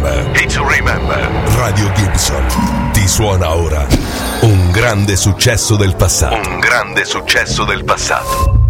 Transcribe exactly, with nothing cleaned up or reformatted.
remember. Day to remember. Radio Gibson ti suona ora un grande successo del passato. Un grande successo del passato.